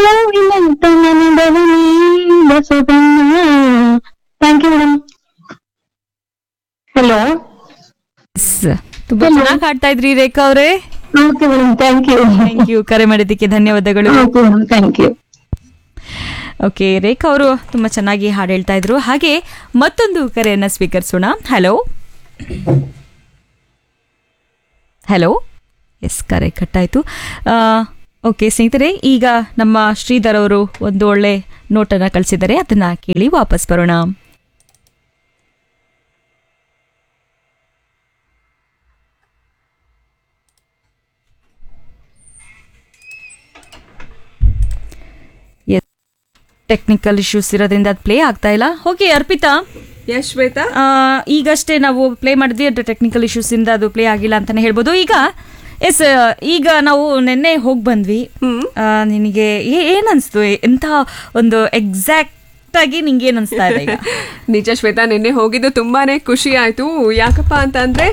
ಹೂವಿನಂತ ನನದವನೇ Basavanna. Thank you madam. Hello, ತುಂಬಾ ಚೆನ್ನಾಗಿ ಹಾಡ್ತಾ ಇದ್ರಿ ರೇಖಾ ಅವರೇ. Okay madam, thank you. Thank you, ಕರೆ ಮಾಡಿದ್ದಕ್ಕೆ ಧನ್ಯವಾದಗಳು. Okay madam, thank you. Okay, ರೇಖಾ ಅವರು ತುಂಬಾ ಚೆನ್ನಾಗಿ ಹಾಡು ಹೇಳ್ತಾ ಇದ್ರು. ಹಾಗೆ ಮತ್ತೊಂದು ಕರೆಯನ್ನ ಸ್ವೀಕರಿಸೋಣ. ಹಲೋ ಹಲೋ, ಎಸ್, ಕರೆ ಕಟ್ಟಾಯಿತು. ಓಕೆ ಸ್ನೇಹಿತರೆ, ಈಗ ನಮ್ಮ ಶ್ರೀಧರ್ ಅವರು ಒಂದು ಒಳ್ಳೆ ನೋಟನ್ನು ಕಳಿಸಿದ್ದಾರೆ, ಅದನ್ನ ಕೇಳಿ ವಾಪಸ್ ಬರೋಣ. ಟೆಕ್ನಿಕಲ್ ಇಶ್ಯೂಸ್ ಇರೋದ್ರಿಂದ ಅದು ಪ್ಲೇ ಆಗ್ತಾ ಇಲ್ಲ. ಓಕೆ ಅರ್ಪಿತಾ, ಶ್ವೇತಾ, ಈಗಷ್ಟೇ ನಾವು ಪ್ಲೇ ಮಾಡಿದ್ವಿ, ಅದು ಟೆಕ್ನಿಕಲ್ ಇಶ್ಯೂಸ್ ಇಂದ ಅದು ಪ್ಲೇ ಆಗಿಲ್ಲ ಅಂತಾನೆ ಹೇಳ್ಬೋದು. ಈಗ ಎಸ್, ಈಗ ನಾವು ನಿನ್ನೆ ಹೋಗಿ ಬಂದ್ವಿ. ನಿನಗೆ ಏನ್ ಅನ್ಸ್ತು? ಎಂತ ಒಂದು ಎಕ್ಸಾಕ್ಟ್ ಆಗಿ ನಿಂಗೆ ಏನ್ ಅನ್ಸ್ತಾ ಇದೆ ಈಗ? ನಿಜ ಶ್ವೇತಾ, ನಿನ್ನೆ ಹೋಗಿದ್ದು ತುಂಬಾನೇ ಖುಷಿ ಆಯ್ತು. ಯಾಕಪ್ಪ ಅಂತಂದ್ರೆ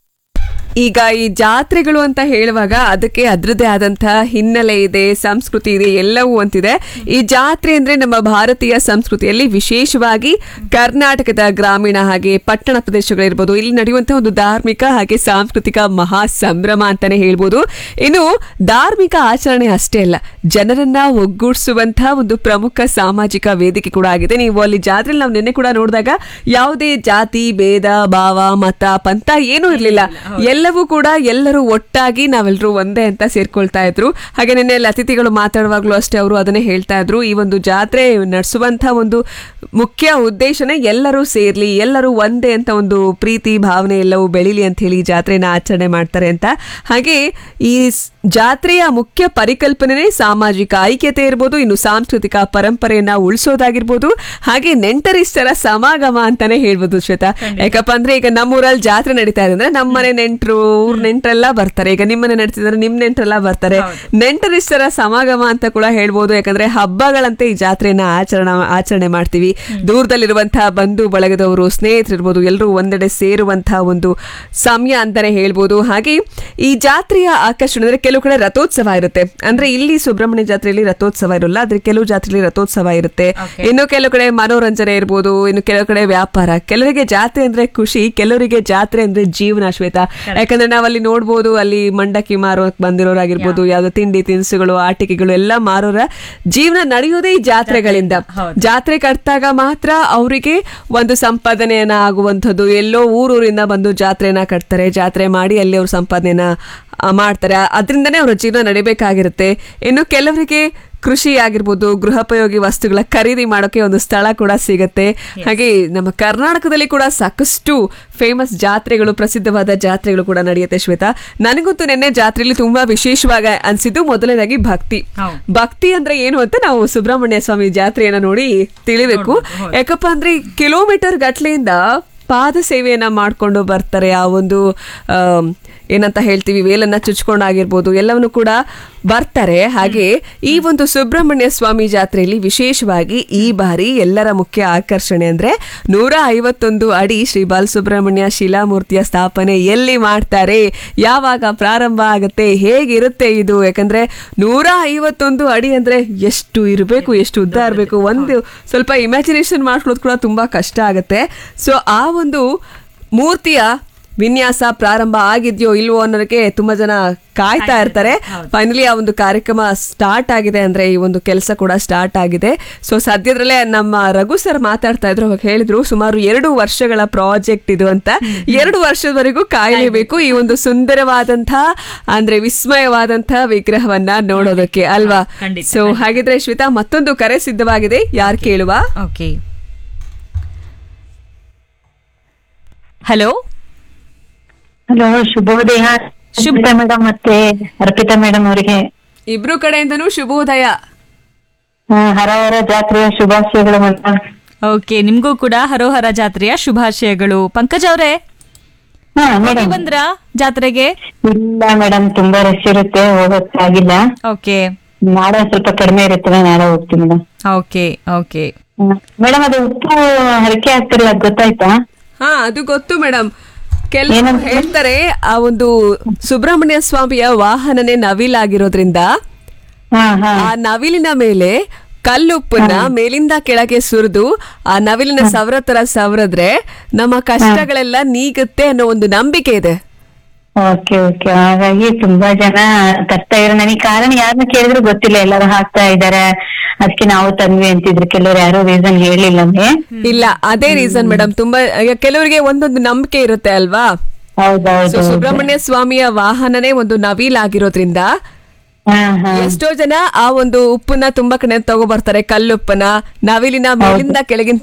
ಈಗ ಈ ಜಾತ್ರೆಗಳು ಅಂತ ಹೇಳುವಾಗ ಅದಕ್ಕೆ ಅದರದ್ದೇ ಆದಂತಹ ಹಿನ್ನೆಲೆ ಇದೆ, ಸಂಸ್ಕೃತಿ ಇದೆ, ಎಲ್ಲವೂ ಅಂತಿದೆ. ಈ ಜಾತ್ರೆ ಅಂದ್ರೆ ನಮ್ಮ ಭಾರತೀಯ ಸಂಸ್ಕೃತಿಯಲ್ಲಿ ವಿಶೇಷವಾಗಿ ಕರ್ನಾಟಕದ ಗ್ರಾಮೀಣ ಹಾಗೆ ಪಟ್ಟಣ ಪ್ರದೇಶಗಳಿರ್ಬೋದು, ಇಲ್ಲಿ ನಡೆಯುವಂತಹ ಒಂದು ಧಾರ್ಮಿಕ ಹಾಗೆ ಸಾಂಸ್ಕೃತಿಕ ಮಹಾ ಸಂಭ್ರಮ ಅಂತಾನೆ ಹೇಳ್ಬೋದು. ಇನ್ನು ಧಾರ್ಮಿಕ ಆಚರಣೆ ಅಷ್ಟೇ ಅಲ್ಲ, ಜನರನ್ನ ಒಗ್ಗೂಡಿಸುವಂತಹ ಒಂದು ಪ್ರಮುಖ ಸಾಮಾಜಿಕ ವೇದಿಕೆ ಕೂಡ ಆಗಿದೆ. ನೀವು ಅಲ್ಲಿ ಜಾತ್ರೆಯಲ್ಲಿ ನಾವು ನಿನ್ನೆ ಕೂಡ ನೋಡಿದಾಗ ಯಾವುದೇ ಜಾತಿ ಭೇದ ಭಾವ ಮತ ಪಂಥ ಏನೂ ಇರಲಿಲ್ಲ. ಎಲ್ಲವೂ ಕೂಡ ಎಲ್ಲರೂ ಒಟ್ಟಾಗಿ ನಾವೆಲ್ಲರೂ ಒಂದೇ ಅಂತ ಸೇರ್ಕೊಳ್ತಾ ಇದ್ರು. ಹಾಗೆ ನಿನ್ನೆ ಅತಿಥಿಗಳು ಮಾತಾಡುವಾಗ್ಲೂ ಅಷ್ಟೇ ಅವರು ಅದನ್ನೇ ಹೇಳ್ತಾ ಇದ್ರು, ಈ ಒಂದು ಜಾತ್ರೆ ನಡೆಸುವಂತ ಒಂದು ಮುಖ್ಯ ಉದ್ದೇಶನೇ ಎಲ್ಲರೂ ಸೇರ್ಲಿ, ಎಲ್ಲರೂ ಒಂದೇ ಅಂತ ಒಂದು ಪ್ರೀತಿ ಭಾವನೆ ಎಲ್ಲವೂ ಬೆಳಿಲಿ ಅಂತ ಹೇಳಿ ಜಾತ್ರೆನ ಆಚರಣೆ ಮಾಡ್ತಾರೆ ಅಂತ. ಹಾಗೆ ಈ ಜಾತ್ರೆಯ ಮುಖ್ಯ ಪರಿಕಲ್ಪನೆ ಸಾಮಾಜಿಕ ಐಕ್ಯತೆ ಇರ್ಬೋದು, ಇನ್ನು ಸಾಂಸ್ಕೃತಿಕ ಪರಂಪರೆಯನ್ನ ಉಳಿಸೋದಾಗಿರ್ಬೋದು, ಹಾಗೆ ನೆಂಟರಿಷ್ಟರ ಸಮಾಗಮ ಅಂತಾನೆ ಹೇಳ್ಬೋದು ಶ್ವೇತಾ. ಯಾಕಪ್ಪ ಅಂದ್ರೆ ಈಗ ನಮ್ಮೂರಲ್ಲಿ ಜಾತ್ರೆ ನಡೀತಾ ಇದೆ ಅಂದ್ರೆ ನಮ್ಮನೆ ನೆಂಟರು ಊರ್ ನೆಂಟರೆಲ್ಲ ಬರ್ತಾರೆ. ಈಗ ನಿಮ್ಮನೆ ನಡೀತಿದ್ರೆ ನಿಮ್ ನೆಂಟರೆಲ್ಲ ಬರ್ತಾರೆ. ನೆಂಟರಿಷ್ಟರ ಸಮಾಗಮ ಅಂತ ಕೂಡ ಹೇಳ್ಬೋದು. ಯಾಕಂದ್ರೆ ಹಬ್ಬಗಳಂತೆ ಈ ಜಾತ್ರೆಯನ್ನ ಆಚರಣೆ ಮಾಡ್ತೀವಿ. ದೂರದಲ್ಲಿರುವಂತಹ ಬಂಧು ಬಳಗದವರು, ಸ್ನೇಹಿತರಿರ್ಬೋದು, ಎಲ್ಲರೂ ಒಂದೆಡೆ ಸೇರುವಂತಹ ಒಂದು ಸಮಯ ಅಂತಾನೆ ಹೇಳ್ಬೋದು. ಹಾಗೆ ಈ ಜಾತ್ರೆಯ ಆಕರ್ಷಣೆ ಅಂದ್ರೆ ಕೆಲವು ಕಡೆ ರಥೋತ್ಸವ ಇರುತ್ತೆ. ಅಂದ್ರೆ ಇಲ್ಲಿ ಸುಬ್ರಹ್ಮಣ್ಯ ಜಾತ್ರೆಯಲ್ಲಿ ರಥೋತ್ಸವ ಇರೋಲ್ಲ, ಆದ್ರೆ ಕೆಲವು ಜಾತ್ರೆಯಲ್ಲಿ ರಥೋತ್ಸವ ಇರುತ್ತೆ. ಇನ್ನು ಕೆಲವು ಕಡೆ ಮನೋರಂಜನೆ ಇರ್ಬೋದು, ಇನ್ನು ಕೆಲವು ಕಡೆ ವ್ಯಾಪಾರ. ಕೆಲವರಿಗೆ ಜಾತ್ರೆ ಅಂದ್ರೆ ಖುಷಿ, ಕೆಲವರಿಗೆ ಜಾತ್ರೆ ಅಂದ್ರೆ ಜೀವನ ಶ್ವೇತಾ. ಯಾಕಂದ್ರೆ ನಾವಲ್ಲಿ ನೋಡ್ಬೋದು, ಅಲ್ಲಿ ಮಂಡಕ್ಕಿ ಮಾರೋಕ್ ಬಂದಿರೋರಾಗಿರ್ಬೋದು, ಯಾವ್ದೋ ತಿಂಡಿ ತಿನಿಸುಗಳು ಆಟಿಕೆಗಳು ಎಲ್ಲ ಮಾರೋರ ಜೀವನ ನಡೆಯೋದೇ ಈ ಜಾತ್ರೆಗಳಿಂದ. ಜಾತ್ರೆ ಕಟ್ಟಾಗ ಮಾತ್ರ ಅವರಿಗೆ ಒಂದು ಸಂಪಾದನೆಯನ್ನ ಆಗುವಂಥದ್ದು. ಎಲ್ಲೋ ಊರೂರಿಂದ ಬಂದು ಜಾತ್ರೆನ ಕಟ್ತಾರೆ, ಜಾತ್ರೆ ಮಾಡಿ ಅಲ್ಲಿ ಅವ್ರ ಸಂಪಾದನೆಯನ್ನ ಮಾಡ್ತಾರೆ. ಅದರಿಂದನೇ ಅವರ ಜೀವನ ನಡಿಬೇಕಾಗಿರುತ್ತೆ. ಇನ್ನು ಕೆಲವರಿಗೆ ಕೃಷಿ ಆಗಿರ್ಬೋದು, ಗೃಹೋಪಯೋಗಿ ವಸ್ತುಗಳ ಖರೀದಿ ಮಾಡೋಕೆ ಒಂದು ಸ್ಥಳ ಕೂಡ ಸಿಗುತ್ತೆ. ಹಾಗೆ ನಮ್ಮ ಕರ್ನಾಟಕದಲ್ಲಿ ಕೂಡ ಸಾಕಷ್ಟು ಫೇಮಸ್ ಜಾತ್ರೆಗಳು, ಪ್ರಸಿದ್ಧವಾದ ಜಾತ್ರೆಗಳು ಕೂಡ ನಡೆಯುತ್ತೆ ಶ್ವೇತಾ. ನನಗಂತೂ ನಿನ್ನೆ ಜಾತ್ರೆಯಲ್ಲಿ ತುಂಬಾ ವಿಶೇಷವಾಗಿ ಅನ್ಸಿದ್ದು ಮೊದಲನೇದಾಗಿ ಭಕ್ತಿ ಅಂದ್ರೆ ಏನು ಅಂತ ನಾವು ಸುಬ್ರಹ್ಮಣ್ಯ ಸ್ವಾಮಿ ಜಾತ್ರೆಯನ್ನ ನೋಡಿ ತಿಳಿಬೇಕು. ಯಾಕಪ್ಪ ಅಂದ್ರೆ ಕಿಲೋಮೀಟರ್ ಗಟ್ಲೆಯಿಂದ ಪಾದ ಸೇವೆಯನ್ನ ಮಾಡ್ಕೊಂಡು ಬರ್ತಾರೆ. ಆ ಒಂದು ಏನಂತ ಹೇಳ್ತೀವಿ, ವೇಲನ್ನ ಚುಚ್ಕೊಂಡಾಗಿರ್ಬೋದು, ಎಲ್ಲವನ್ನು ಕೂಡ ಬರ್ತಾರೆ. ಹಾಗೆ ಈ ಒಂದು ಸುಬ್ರಹ್ಮಣ್ಯ ಸ್ವಾಮಿ ಜಾತ್ರೆಯಲ್ಲಿ ವಿಶೇಷವಾಗಿ ಈ ಬಾರಿ ಎಲ್ಲರ ಮುಖ್ಯ ಆಕರ್ಷಣೆ ಅಂದ್ರೆ 151 ಅಡಿ ಶ್ರೀ ಬಾಲಸುಬ್ರಹ್ಮಣ್ಯ ಶಿಲಾಮೂರ್ತಿಯ ಸ್ಥಾಪನೆ ಎಲ್ಲಿ ಮಾಡ್ತಾರೆ, ಯಾವಾಗ ಪ್ರಾರಂಭ ಆಗುತ್ತೆ, ಹೇಗಿರುತ್ತೆ ಇದು. ಯಾಕಂದ್ರೆ 151 ಅಡಿ ಅಂದ್ರೆ ಎಷ್ಟು ಇರಬೇಕು, ಎಷ್ಟು ಉದ್ದ ಇರಬೇಕು, ಒಂದು ಸ್ವಲ್ಪ ಇಮ್ಯಾಜಿನೇಷನ್ ಮಾಡ್ಕೊಳ್ಳೋದು ಕೂಡ ತುಂಬಾ ಕಷ್ಟ ಆಗುತ್ತೆ. ಸೊ ಆ ಒಂದು ಮೂರ್ತಿಯ ವಿನ್ಯಾಸ ಪ್ರಾರಂಭ ಆಗಿದೆಯೋ ಇಲ್ವೋ ಅನ್ನೋದಕ್ಕೆ ತುಂಬಾ ಜನ ಕಾಯ್ತಾ ಇರ್ತಾರೆ. ಫೈನಲಿ ಆ ಒಂದು ಕಾರ್ಯಕ್ರಮ ಸ್ಟಾರ್ಟ್ ಆಗಿದೆ, ಅಂದ್ರೆ ಈ ಒಂದು ಕೆಲಸ ಕೂಡ ಸ್ಟಾರ್ಟ್ ಆಗಿದೆ. ಸೊ ಸದ್ಯದಲ್ಲೇ ನಮ್ಮ ರಘು ಸರ್ ಮಾತಾಡ್ತಾ ಇದ್ರು, ಅವಾಗ ಹೇಳಿದ್ರು ಸುಮಾರು 2 ವರ್ಷಗಳ ಪ್ರಾಜೆಕ್ಟ್ ಇದು ಅಂತ. 2 ವರ್ಷದವರೆಗೂ ಕಾಯಲೇಬೇಕು ಈ ಒಂದು ಸುಂದರವಾದಂತಹ ಅಂದ್ರೆ ವಿಸ್ಮಯವಾದಂತಹ ವಿಗ್ರಹವನ್ನ ನೋಡೋದಕ್ಕೆ ಅಲ್ವಾ. ಸೊ ಹಾಗಿದ್ರೆ ಶ್ವೇತಾ, ಮತ್ತೊಂದು ಕರೆ ಸಿದ್ಧವಾಗಿದೆ, ಯಾರು ಕೇಳುವ? ಓಕೆ, ಹಲೋ ಹಲೋ, ಶುಭೋದಯ ಮೇಡಮ್ ಮತ್ತೆ ಅರ್ಪಿತಾ ಮೇಡಮ್ ಅವರಿಗೆ ಇಬ್ರು ಕಡೆಯಿಂದನೂ ಶುಭೋದಯ. ಹರಹರ ಜಾತ್ರೆಯ ಶುಭಾಶಯಗಳು ಮೇಡಮ್. ಓಕೆ, ನಿಮ್ಗೂ ಕೂಡ ಹರೋಹರ ಜಾತ್ರೆಯ ಶುಭಾಶಯಗಳು. ಪಂಕಜ್ ಅವರೇ, ಬಂದ್ರ ಜಾತ್ರೆಗೆ? ಇಲ್ಲ ಮೇಡಮ್, ತುಂಬಾ ರಶ್ ಇರುತ್ತೆ, ಹೋಗಕ್ಕಾಗಿಲ್ಲ. ಓಕೆ, ನಾಳೆ ಸ್ವಲ್ಪ ಕಡಿಮೆ ಇರುತ್ತೆ, ನಾಳೆ ಹೋಗ್ತೀನಿ ಮೇಡಮ್. ಓಕೆ ಓಕೆ ಮೇಡಮ್, ಅದು ಉಪ್ಪು ಹರಕೆ ಹಾಕ್ತಿರಲ್ಲ, ಅದು ಗೊತ್ತಾಯ್ತಾ? ಅದು ಗೊತ್ತು ಮೇಡಮ್. ಕೆಲವು ಹೇಳ್ತಾರೆ ಆ ಒಂದು ಸುಬ್ರಹ್ಮಣ್ಯ ಸ್ವಾಮಿಯ ವಾಹನನೇ ನವಿಲಾಗಿರೋದ್ರಿಂದ ಹಾ ಹಾ ಆ ನವಿಲಿನ ಮೇಲೆ ಕಲ್ಲುಪ್ಪನ್ನ ಮೇಲಿಂದ ಕೆಳಗೆ ಸುರಿದು ಆ ನವಿಲಿನ ಸವರ ತರ ಸವರಿದ್ರೆ ನಮ್ಮ ಕಷ್ಟಗಳೆಲ್ಲ ನೀಗುತ್ತೆ ಅನ್ನೋ ಒಂದು ನಂಬಿಕೆ ಇದೆ. Okay okay. ಹಾಗಾಗಿ ತುಂಬಾ ಜನ ತರ್ತಾ ಇರೋ, ನನಗೆ ಕಾರಣ ಯಾರನ್ನ ಕೇಳಿದ್ರು ಗೊತ್ತಿಲ್ಲ, ಎಲ್ಲರೂ ಹಾಕ್ತಾ ಇದಾರೆ ಅದಕ್ಕೆ ನಾವು ತಂದ್ವಿ ಅಂತಿದ್ರು. ಕೆಲವ್ರು ಯಾರೋ ರೀಸನ್ ಹೇಳಿಲ್ಲ ನಮ್ಗೆ. ಇಲ್ಲ, ಅದೇ ರೀಸನ್ ಮೇಡಮ್. ತುಂಬಾ ಈಗ ಕೆಲವರಿಗೆ ಒಂದೊಂದು ನಂಬಿಕೆ ಇರುತ್ತೆ ಅಲ್ವಾ. ಹೌದೌದು. ಸುಬ್ರಹ್ಮಣ್ಯ ಸ್ವಾಮಿಯ ವಾಹನನೇ ಒಂದು ನವಿಲ್ ಆಗಿರೋದ್ರಿಂದ ಹಾ ಹಾ ಎಷ್ಟೋ ಜನ ಆ ಒಂದು ಉಪ್ಪನ್ನ ತುಂಬಾ ಕಡೆ ತಗೋ ಬರ್ತಾರೆ, ಕಲ್ಲುಪ್ಪನ ನವಿಲಿನ ಮೇಲಿಂದ ಕೆಳಗಿನ